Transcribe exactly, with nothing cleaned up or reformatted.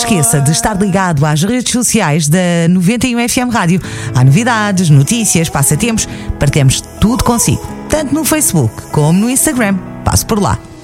esqueça de estar ligado às redes sociais da noventa e um F M Rádio. Há novidades, notícias, passatempos, partilhamos tudo consigo, tanto no Facebook como no Instagram. Passe por lá.